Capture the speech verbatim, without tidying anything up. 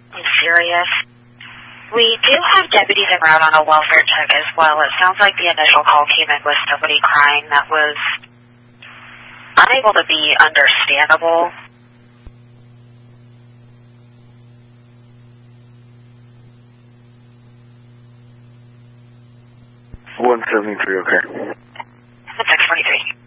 I'm serious. We do have deputies en route on a welfare check as well. It sounds like the initial call came in with somebody crying that was unable to be understandable. one seventy-three, okay. That's six forty-three.